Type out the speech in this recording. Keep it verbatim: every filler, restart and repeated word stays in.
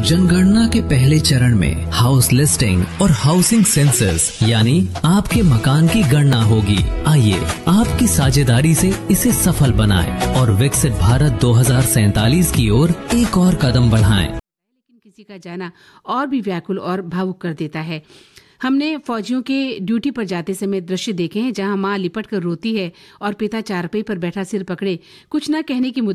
जनगणना के पहले चरण में हाउस लिस्टिंग और हाउसिंग सेंसस यानी आपके मकान की गणना होगी। आइए आपकी साझेदारी से इसे सफल बनाएं और विकसित भारत दो हज़ार सैंतालीस की ओर एक और कदम बढ़ाएं। लेकिन किसी का जाना और भी व्याकुल और भावुक कर देता है। हमने फौजियों के ड्यूटी पर जाते समय दृश्य देखे हैं जहां मां लिपट कर रोती है और पिता चारपाई पर बैठा सिर पकड़े कुछ न कहने की